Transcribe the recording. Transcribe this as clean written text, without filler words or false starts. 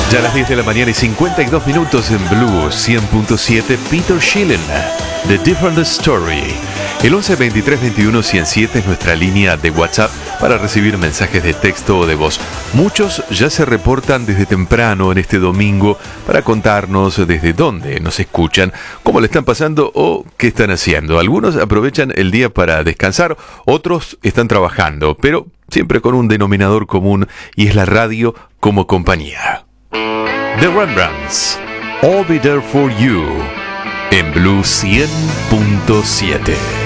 Ya a las 10 de la mañana y 52 minutos en Blue 100.7, Peter Schilling, The Different Story. El 11 23 21 107 es nuestra línea de WhatsApp para recibir mensajes de texto o de voz. Muchos ya se reportan desde temprano en este domingo para contarnos desde dónde nos escuchan, cómo le están pasando o qué están haciendo. Algunos aprovechan el día para descansar, otros están trabajando, pero siempre con un denominador común y es la radio como compañía. The Rembrandts, I'll Be There For You, en Blue 100.7.